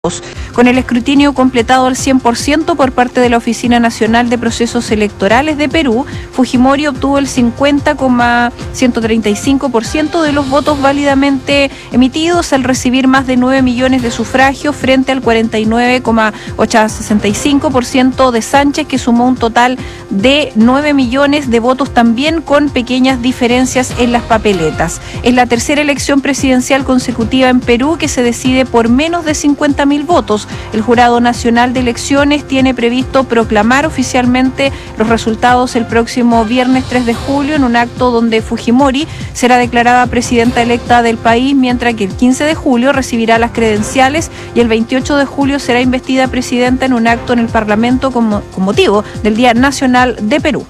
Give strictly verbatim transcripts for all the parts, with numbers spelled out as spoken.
Con el escrutinio completado al cien por ciento por parte de la Oficina Nacional de Procesos Electorales de Perú, Fujimori obtuvo el cincuenta coma ciento treinta y cinco por ciento de los votos válidamente emitidos al recibir más de nueve millones de sufragios frente al cuarenta y nueve coma ochocientos sesenta y cinco por ciento de Sánchez, que sumó un total de nueve millones de votos, también con pequeñas diferencias en las papeletas. Es la tercera elección presidencial consecutiva en Perú que se decide por menos de cincuenta mil votos. El Jurado Nacional de Elecciones tiene previsto proclamar oficialmente los resultados el próximo viernes tres de julio en un acto donde Fujimori será declarada presidenta electa del país, mientras que el quince de julio recibirá las credenciales y el veintiocho de julio será investida presidenta en un acto en el Parlamento con, con motivo del Día Nacional de Perú.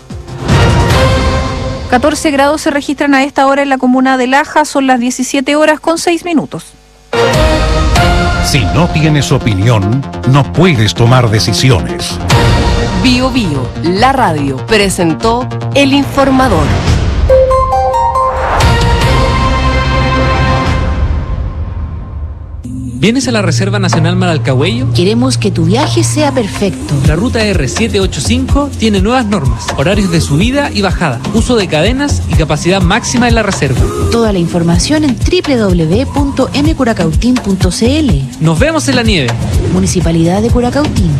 catorce grados se registran a esta hora en la comuna de Laja, son las diecisiete horas con seis minutos. Si no tienes opinión, no puedes tomar decisiones. Bio Bio, la radio, presentó El Informador. ¿Vienes a la Reserva Nacional Maralcahuello? Queremos que tu viaje sea perfecto. La ruta R setecientos ochenta y cinco tiene nuevas normas, horarios de subida y bajada, uso de cadenas y capacidad máxima en la reserva. Toda la información en doble u doble u doble u punto m curacautín punto c l. Nos vemos en la nieve. Municipalidad de Curacautín.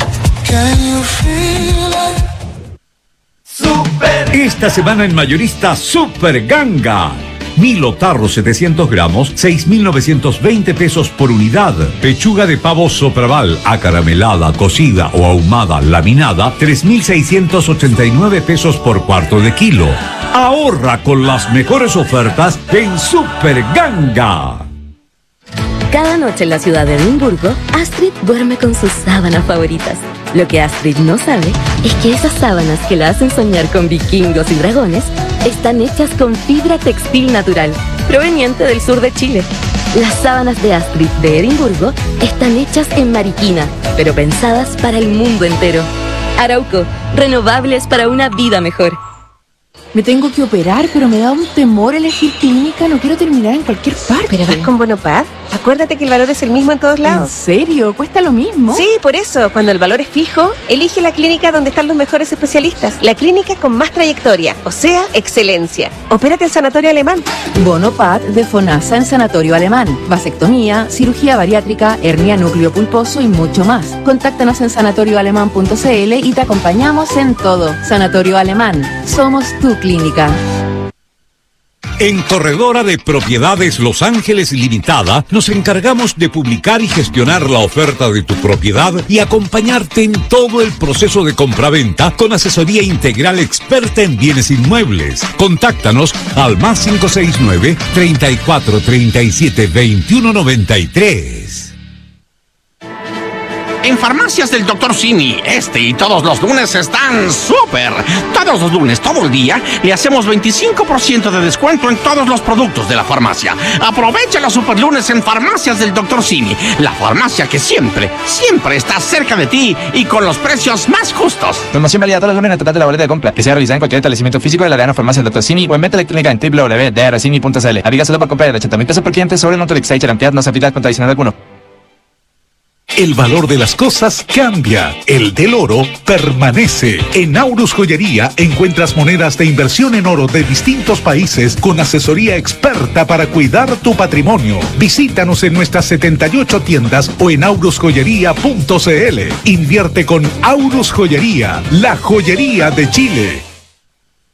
Esta semana en Mayorista Super Ganga. Milo tarro setecientos gramos, seis mil novecientos veinte pesos por unidad. Pechuga de pavo sopraval, acaramelada, cocida o ahumada, laminada, tres mil seiscientos ochenta y nueve pesos por cuarto de kilo. Ahorra con las mejores ofertas en Super Ganga. Cada noche en la ciudad de Edimburgo, Astrid duerme con sus sábanas favoritas. Lo que Astrid no sabe es que esas sábanas que la hacen soñar con vikingos y dragones están hechas con fibra textil natural, proveniente del sur de Chile. Las sábanas de Astrid de Edimburgo están hechas en Mariquina, pero pensadas para el mundo entero. Arauco, renovables para una vida mejor. Me tengo que operar, pero me da un temor elegir clínica. No quiero terminar en cualquier parte. ¿Pero vas con Bonopad? Acuérdate que el valor es el mismo en todos lados. ¿En serio? ¿Cuesta lo mismo? Sí, por eso. Cuando el valor es fijo, elige la clínica donde están los mejores especialistas. La clínica con más trayectoria, o sea, excelencia. Opérate en Sanatorio Alemán. Bonopad de FONASA en Sanatorio Alemán. Vasectomía, cirugía bariátrica, hernia núcleo pulposo y mucho más. Contáctanos en sanatorio alemán punto c l y te acompañamos en todo. Sanatorio Alemán. Somos tu clínica. En Corredora de Propiedades Los Ángeles Limitada nos encargamos de publicar y gestionar la oferta de tu propiedad y acompañarte en todo el proceso de compraventa con asesoría integral experta en bienes inmuebles. Contáctanos al más cinco seis nueve, treinta y cuatro, treinta y siete, veintiuno noventa y tres. En Farmacias del doctor Simi, este y todos los lunes están súper. Todos los lunes, todo el día, le hacemos veinticinco por ciento de descuento en todos los productos de la farmacia. Aprovecha los super lunes en Farmacias del doctor Simi, la farmacia que siempre, siempre está cerca de ti y con los precios más justos. Promoción válida todos los lunes en el total de la boleta de compra, que sea realizada en cualquier establecimiento físico de la Arena Farmacia del doctor Simi o en venta electrónica en doble u doble u doble u punto d r simi punto c l. Aplica solo por compra de ochenta mil pesos por cliente sobre un Autolix y garantía no se aplica con adicional alguno. El valor de las cosas cambia. El del oro permanece. En Aurus Joyería encuentras monedas de inversión en oro de distintos países con asesoría experta para cuidar tu patrimonio. Visítanos en nuestras setenta y ocho tiendas o en aurus joyería punto c l. Invierte con Aurus Joyería, la joyería de Chile.